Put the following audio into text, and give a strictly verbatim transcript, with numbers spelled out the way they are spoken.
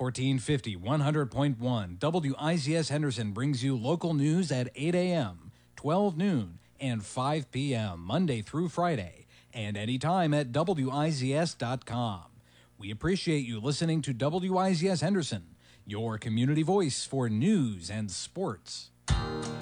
fourteen fifty, one hundred point one, W I Z S Henderson brings you local news at eight a.m., twelve noon, and five p.m. Monday through Friday, and anytime at W I Z S dot com. We appreciate you listening to W I Z S Henderson, your community voice for news and sports.